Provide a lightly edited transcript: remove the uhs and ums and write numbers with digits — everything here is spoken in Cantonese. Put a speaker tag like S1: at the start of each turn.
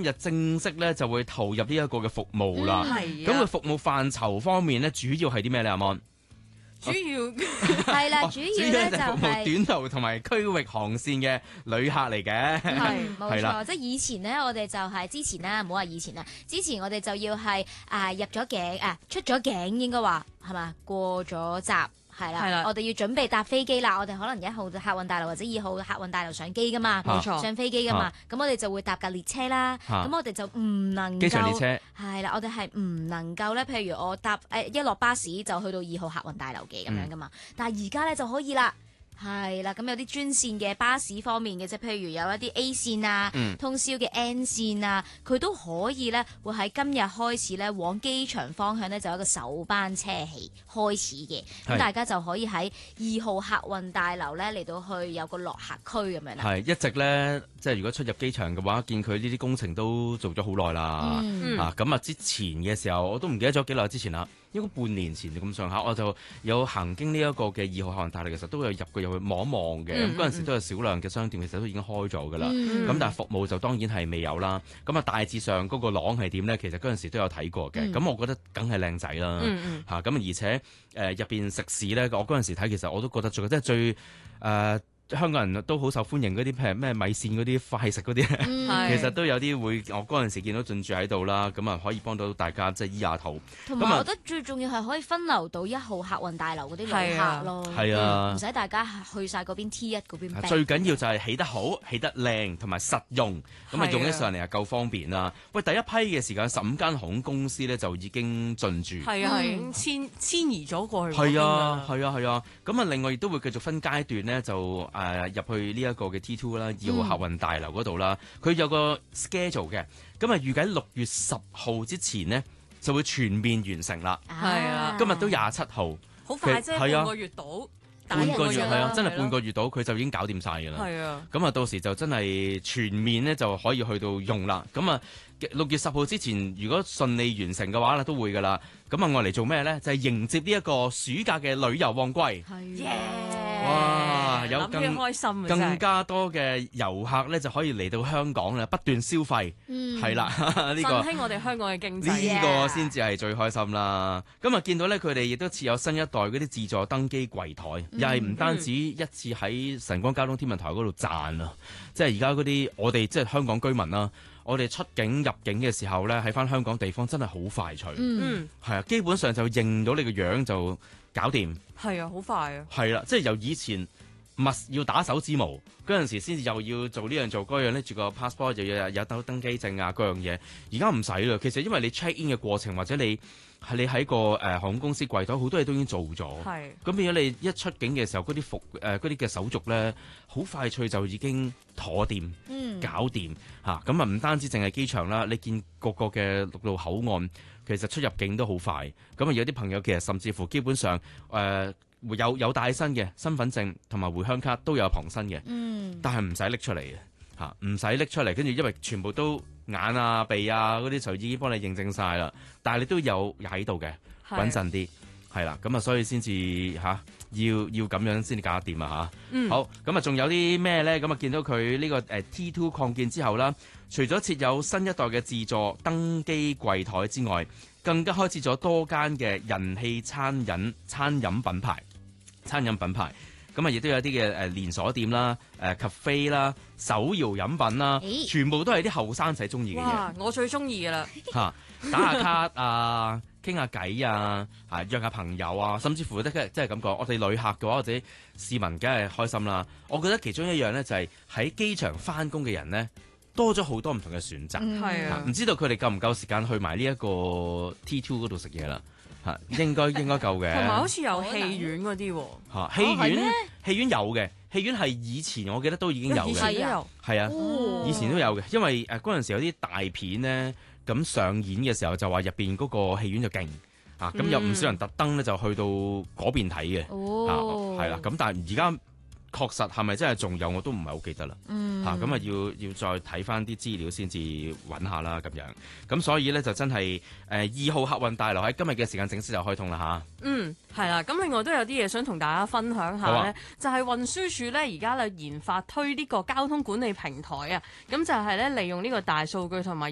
S1: 日正式咧就會投入呢一個嘅服務啦。咁佢服務範疇方面咧，主要係啲咩咧？阿 Mon？
S2: 主要
S3: 係啦，主要咧就
S1: 服務短途同埋區域航線嘅旅客嚟嘅。
S3: 係冇
S1: 係啦
S3: 錯，即係以前咧，我哋就係之前啦，唔好話以前啦，之前我哋就要係入咗境出咗境應該話係嘛，過咗閘。係啦，我哋要準備搭飛機啦。我哋可能1號客運大樓或者2號客運大樓上機噶嘛，
S2: 冇錯，
S3: 上飛機噶嘛。咁我哋就會搭架列車啦。咁我哋就唔能夠
S1: 機場列車
S3: 係啦，我哋係唔能夠咧。譬如我搭一落巴士就去到2號客運大樓嘅咁樣噶嘛。但係而家咧就可以啦。係啦，咁有啲專線嘅巴士方面嘅啫，譬如有一啲 A 線啊，通宵嘅 N 線啊，佢都可以咧，會喺今日開始咧往機場方向咧就有一個首班車起開始嘅，咁大家就可以喺2號客運大樓咧嚟到去有個落客區咁樣啦。
S1: 係一直咧，即係如果出入機場嘅話，見佢呢啲工程都做咗好耐啦。咁之前嘅時候我都唔記得咗幾耐之前啦。應該半年前咁上下，我就有行經呢一個嘅2號客運大樓，其實都有入去望一望嘅。咁嗰陣時都有少量嘅商店，其實都已經開咗㗎啦。咁但係服務就當然係未有啦。咁大致上嗰個廊係點咧？其實嗰陣時都有睇過嘅。咁我覺得梗係靚仔啦。咁而且入邊食肆咧，我嗰陣時睇其實我都覺得最香港人都好受歡迎嗰啲，譬如咩米線嗰啲快食嗰啲，其實都有啲會，我嗰陣時見到進駐喺度啦，咁可以幫到大家即係醫下肚。
S3: 同埋我覺得最重要係可以分流到1號客運大樓嗰啲旅客咯，
S1: 係啊，
S3: 唔使大家去晒嗰邊 T1嗰邊。
S1: 最緊要就係起得好、起得靚同埋實用，咁用起上嚟又夠方便啦。喂，第一批嘅時間15間航空公司咧就已經進駐，
S2: 係啊，已經遷移咗過去。
S1: 係啊。咁另外亦都會繼續分階段咧就。入去呢一個嘅 T2 啦，2號客運大樓嗰度啦，佢有個 schedule 嘅，咁預計6月10號之前呢，就會全面完成啦。
S2: 係啊，
S1: 今日都27號，
S2: 好快啫，半個月到，
S1: 半個月係啊，真係半個月到，佢就已經搞掂晒㗎啦。
S2: 係啊，
S1: 咁到時就真係全面咧就可以去到用啦。咁6月10號之前，如果順利完成嘅話咧，都會㗎啦。咁我嚟做咩咧？就係迎接呢一個暑假嘅旅遊旺季。
S3: 係
S1: 哇！有
S2: 開心
S1: 更加多嘅遊客咧，就可以嚟到香港啦，不斷消費，係啦，呢個
S2: 振興我哋香港嘅經濟，
S1: 呢個先至係最開心啦。咁見到咧，佢哋亦都設有新一代嗰啲自助登機櫃台，又係唔單止一次喺晨光交通天文台嗰度賺啊，即係而家嗰啲我哋即係香港居民啦。我哋出境入境嘅時候咧，喺翻香港地方真係好快脆，係啊，基本上就認到你個樣就搞掂，
S2: 係啊，好快啊，
S1: 係啦，即係由以前要打手指模嗰陣時，先至又要做呢樣做嗰樣，拎住個 passport 又要有登機證啊嗰樣嘢，而家唔使啦。其實因為你 check in 嘅過程或者你喺個航空公司櫃台好多嘢都已經做咗，咁變咗你一出境嘅時候嗰啲嗰啲嘅手續咧，好快脆就已經妥掂，搞掂嚇。咁唔單止淨係機場啦，你見個嘅陸路口岸其實出入境都好快。咁有啲朋友其實甚至乎基本上有帶身嘅身份證同埋回鄉卡都有旁身嘅，但係唔使拎出嚟嘅嚇，唔使拎出嚟，跟住因為全部都眼啊鼻啊嗰啲就已經幫你認證晒啦，但係你都有喺度嘅，穩陣啲係啦，咁所以先至要咁樣先至搞得掂啊嚇。好，咁仲有啲咩咧？咁見到佢呢個T2 擴建之後啦，除咗設有新一代嘅自助登機櫃台之外，更加開設咗多間嘅人氣餐飲品牌。咁亦都有啲嘅連鎖店啦、cafe 啦、手搖飲品啦，全部都係啲後生仔中意嘅嘢。
S2: 哇！我最中意㗎啦，
S1: 打下卡啊，傾下偈啊，約下朋友啊，甚至乎即係咁講，我哋旅客嘅話或者市民梗係開心啦。我覺得其中一樣咧就係喺機場翻工嘅人咧，多咗好多唔同嘅選擇。唔知道佢哋夠唔夠時間去埋呢一個 T2 嗰度食嘢啦。應該夠嘅，
S2: 同埋好似有戲院嗰啲喎。
S1: 戲院有嘅，戲院係以前我記得都已經有嘅，係啊，以前都有嘅，因為嗰陣時有啲大片咧咁上演嘅時候就話入邊嗰個戲院就勁咁有唔少人特登咧就去到嗰邊睇嘅，係啦，咁但係而家確實係咪真係仲有我都唔係好記得啦，要再睇翻啲資料先至揾下啦咁樣，咁所以咧就真係2號客運大樓喺今日嘅時間正式就開通啦嚇。
S2: 係啦，咁另外都有啲嘢想同大家分享下咧，就係運輸署咧而家研發推呢個交通管理平台啊，咁就係咧利用呢個大數據同埋